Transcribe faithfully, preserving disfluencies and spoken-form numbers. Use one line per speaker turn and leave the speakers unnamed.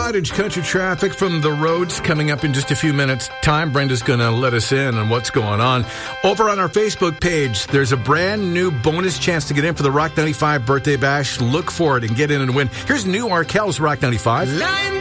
Cottage country traffic from the roads coming up in just a few minutes' time. Brenda's going to let us in on what's going on. Over on our Facebook page, there's a brand new bonus chance to get in for the Rock ninety-five Birthday Bash. Look for it and get in and win. Here's new Arkells Rock ninety-five.